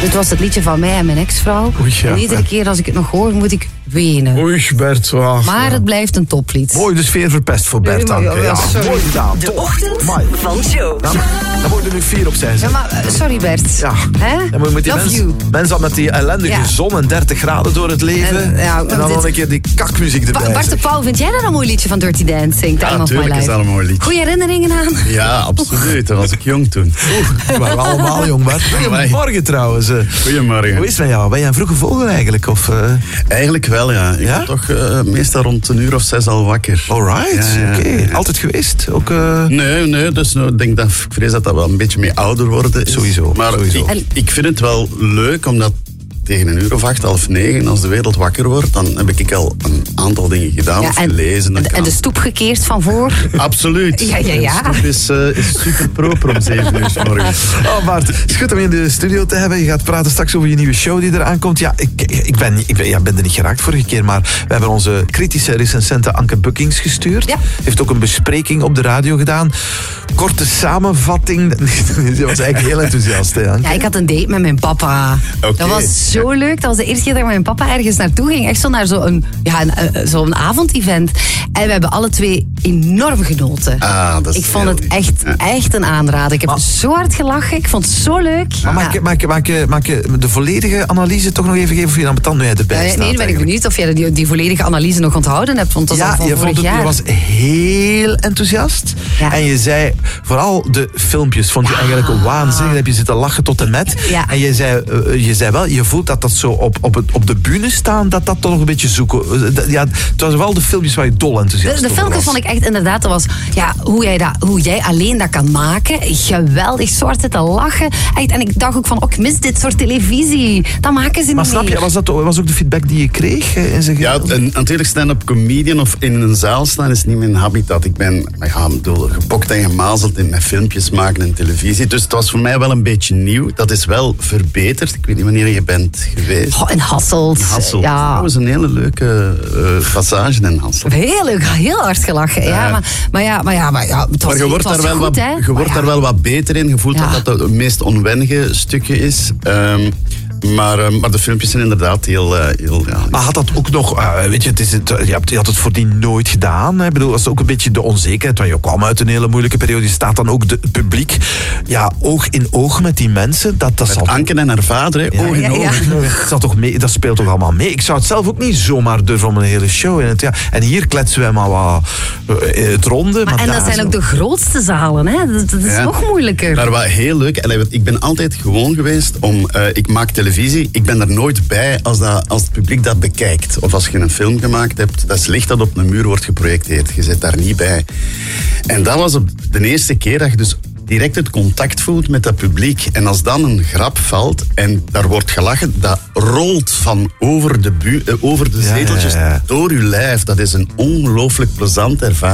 Dit was het liedje van mij en mijn ex-vrouw. Oei, ja. En iedere keer als ik het nog hoor, moet ik wenen. Oei, Bert. Maar het blijft een toplied. Mooi, de sfeer verpest voor Bert. Nee, maar- ja, sorry. mooi gedaan. De ochtend Amai. van Joe. Dan worden er nu 4 op zijn. Ja, maar sorry Bert. Ja. Hè? Dan moet je met die Love mensen you. al met die ellendige zon en 30 graden door het leven. En dan nog een keer die kakmuziek erbij. Bart de Pauw, vind jij dat een mooi liedje van Dirty Dancing? Ja, natuurlijk is dat een mooi liedje. Goeie herinneringen aan? Ja, absoluut. Dat was ik jong toen. We waren allemaal jong, Bart. Goedemorgen trouwens. Goedemorgen. Hoe is het met jou? Ben jij een vroege vogel eigenlijk? Of, Eigenlijk wel, ja. Ik Ja? ben toch meestal rond 1:06 al wakker. Alright, Ja. oké. Altijd geweest? Ook, Nee, dus ik denk dat ik vrees dat wel een beetje mee ouder worden is. Sowieso, Maar sowieso. Ik vind het wel leuk, omdat tegen 8:00, 8:30, als de wereld wakker wordt, dan heb ik al een aantal dingen gedaan of gelezen. Dan En kan- de stoep gekeerd van voor? Absoluut. Ja. De stoep is super proper om 7:00 's morgens. Oh Bart, het is goed om je in de studio te hebben. Je gaat praten straks over je nieuwe show die eraan komt. Ja, ik ben er niet geraakt vorige keer, maar we hebben onze kritische recensente Anke Buckings gestuurd. Ja. Heeft ook een bespreking op de radio gedaan. Korte samenvatting. Ze was eigenlijk heel enthousiast, hè, Anke? Ja, ik had een date met mijn papa. Oké. Dat was zo leuk. Dat was de eerste keer dat ik met mijn papa ergens naartoe ging. Echt zo naar zo'n avondevent. En we hebben alle twee enorm genoten. Ah, dat is Ik vond heel het lief. echt een aanrader. Ik heb zo hard gelachen. Ik vond het zo leuk. Maar maak je de volledige analyse toch nog even geven of je dan betant nu erbij staat? Nee, dan ben ik benieuwd of jij die volledige analyse nog onthouden hebt. Want dat is al van vorig jaar. je was heel enthousiast. Ja. En je zei, vooral de filmpjes vond je eigenlijk waanzinnig. Dan heb je zitten lachen tot en met. Ja. En je zei wel, je voelt dat zo op de bühne staan, dat toch nog een beetje zoeken. Ja, het was wel de filmpjes waar je dol enthousiast De over filmpjes was. vond ik echt inderdaad, dat was hoe jij alleen dat kan maken. Geweldig, zo hard zitten lachen. Echt, en ik dacht ook van, ik mis dit soort televisie. Dat maken ze Maar niet snap je, meer. was ook de feedback die je kreeg in zijn Ja, geheel? en natuurlijk stand-up comedian of in een zaal staan is niet mijn habitat. Ik ben gepokt en gemazeld in met filmpjes maken en televisie. Dus het was voor mij wel een beetje nieuw. Dat is wel verbeterd. Ik weet niet wanneer je bent geweest. En Hasselt. Hasselt. Ja. Dat was een hele leuke passage in Hasselt. Heel leuk, heel hard gelachen. Ja, maar ja, het was, Maar je wordt, het was daar wel, goed, wat, hè? je wordt daar wel wat beter in. Je voelt Ja. dat het meest onwennige stukje is. Maar de filmpjes zijn inderdaad heel Maar had dat ook nog, weet je, je had het voordien nooit gedaan. Hè? Ik bedoel, dat is ook een beetje de onzekerheid, want je kwam uit een hele moeilijke periode. Je staat dan ook het publiek, oog in oog met die mensen. Dat zal Anke en haar vader, hè, oog in oog. Dat zal toch mee, dat speelt toch allemaal mee. Ik zou het zelf ook niet zomaar durven om een hele show in het. Ja. En hier kletsen wij maar wat het ronde. Maar En dat daar zijn ook de grootste zalen, hè? Dat is Ja. nog moeilijker. Maar wat heel leuk, ik ben altijd gewoon geweest om, ik maak televisie, ik ben er nooit bij als het publiek dat bekijkt. Of als je een film gemaakt hebt, dat is licht dat op een muur wordt geprojecteerd. Je zit daar niet bij. En dat was de eerste keer dat je dus direct het contact voelt met dat publiek. En als dan een grap valt en daar wordt gelachen, dat rolt van over de zeteltjes door je lijf. Dat is een ongelooflijk plezante ervaring.